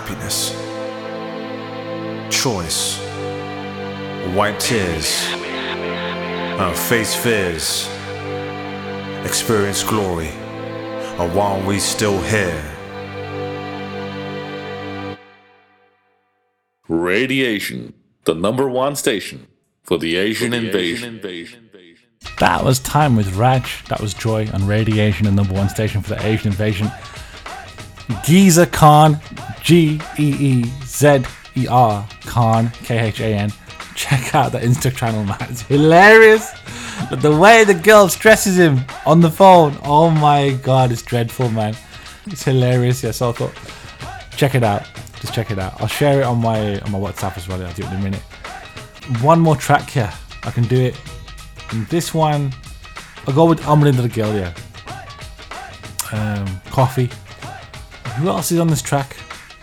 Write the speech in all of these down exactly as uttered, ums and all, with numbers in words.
happiness, choice, wipe tears, uh, face fears, experience glory, and while we still here. Radiation, the number one station for the Asian, for the invasion. Asian invasion. That was Time with Raj. That was Joy on Radiation, the number one station for the Asian invasion. Geezer Khan, G E E Z E R Khan, K H A N. Check out the Insta channel, man. It's hilarious. But the way the girl stresses him on the phone, oh my god, it's dreadful, man. It's hilarious. Yeah, so I thought, check it out. Just check it out. I'll share it on my on my WhatsApp as well. I'll do it in a minute. One more track here. I can do it. And this one, I'll go with Amarinda the Girl, yeah. Um, Coffee. Who else is on this track?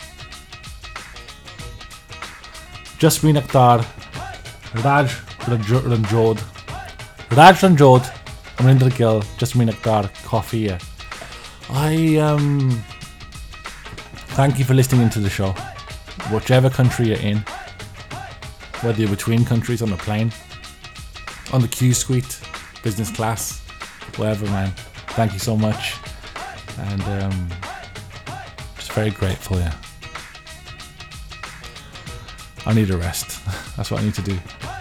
Jasmine Akhtar, Raj Ranjod, Raj Ranjod, Amarinda the Girl, Jasmine Akhtar, Coffee, yeah. I um, thank you for listening into the show. Whichever country you're in, whether you're between countries, on the plane, on the Q suite, business class, wherever, man. Thank you so much. And um, just very grateful, yeah. I need a rest. That's what I need to do.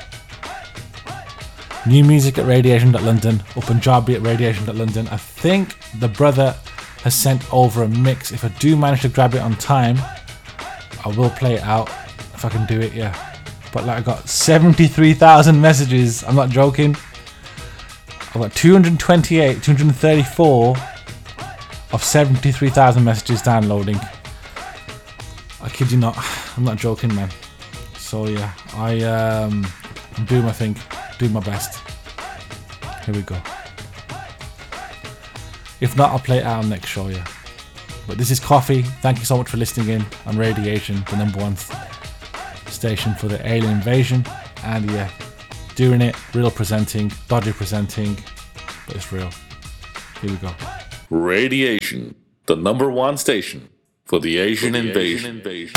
New music at radiation dot london, or Punjabi at radiation dot london. I think the brother has sent over a mix. If I do manage to grab it on time, I will play it out if I can do it, yeah. But like, I got seventy-three thousand messages. I'm not joking. I've got two hundred twenty-eight, two hundred thirty-four of seventy-three thousand messages downloading. I kid you not. I'm not joking, man. So yeah, I um, I'm doing my thing, doing my best. Here we go. If not, I'll play it out on next show, yeah. But this is Coffee. Thank you so much for listening in on Radiation, the number one station for the alien invasion. And yeah, doing it, real presenting, dodgy presenting, but it's real. Here we go. Radiation, the number one station for the Asian, for the invasion. Asian invasion.